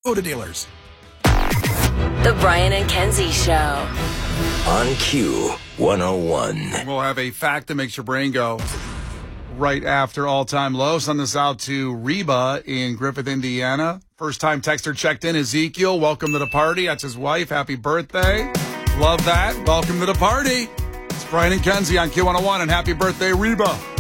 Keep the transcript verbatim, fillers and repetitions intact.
Go to dealers. The Brian and Kenzie Show. On Q one oh one. We'll have a fact that makes your brain go right after all-time low. Send this out to Reba in Griffith, Indiana. First-time texter checked in, Ezekiel. Welcome to the party. That's his wife. Happy birthday. Love that. Welcome to the party. It's Brian and Kenzie on Q one oh one, and happy birthday, Reba.